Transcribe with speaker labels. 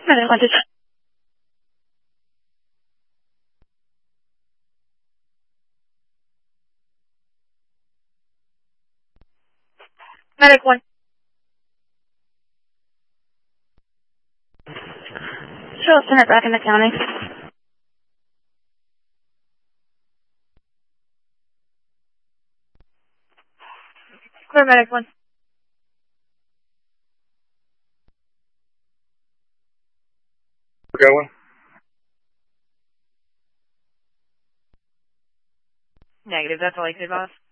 Speaker 1: Medic 1 to Medic 1. Show center back in the county. Clear Medic 1.
Speaker 2: We're going.
Speaker 1: Negative, that's all I could, boss.